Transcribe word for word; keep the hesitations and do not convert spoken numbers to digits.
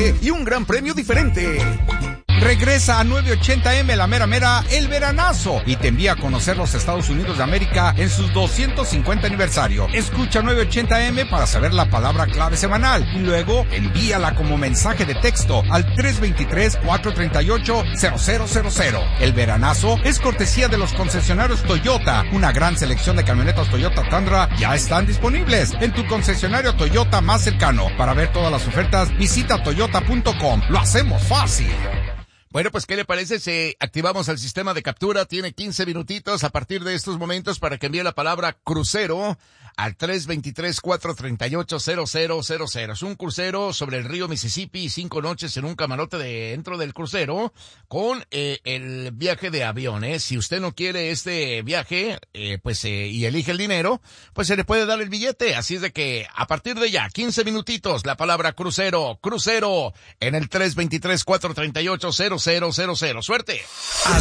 viaje y un gran premio diferente. Regresa a nueve ochenta eme La Mera Mera el veranazo y te envía a conocer los Estados Unidos de América en sus doscientos cincuenta aniversario. Escucha nueve ochenta eme para saber la palabra clave semanal y luego envíala como mensaje de texto al tres dos tres, cuatro tres ocho, cero cero cero cero. El veranazo es cortesía de los concesionarios Toyota. Una gran selección de camionetas Toyota Tundra ya están disponibles en tu concesionario Toyota más cercano. Para ver todas las ofertas, visita toyota punto com. Lo hacemos fácil. Bueno, pues, ¿qué le parece si activamos el sistema de captura? Tiene quince minutitos a partir de estos momentos para que envíe la palabra crucero al tres dos tres, cuatro tres ocho, cero cero cero cero. Es un crucero sobre el río Mississippi, cinco noches en un camarote dentro del crucero con eh, el viaje de avión, ¿eh? Si usted no quiere este viaje, eh, pues, eh, y elige el dinero, pues se le puede dar el billete. Así es de que a partir de ya, quince minutitos, la palabra crucero, crucero en el tres dos tres, cuatro tres ocho, cero cero cero cero. ¡Suerte!